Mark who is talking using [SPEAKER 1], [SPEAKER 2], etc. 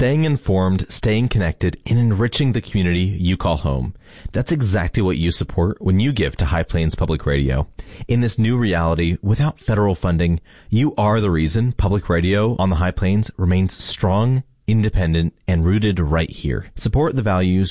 [SPEAKER 1] staying informed, staying connected, and enriching the community you call home. That's exactly what you support when you give to High Plains Public Radio. In this new reality, without federal funding, you are the reason public radio on the High Plains remains strong, independent, and rooted right here. Support the values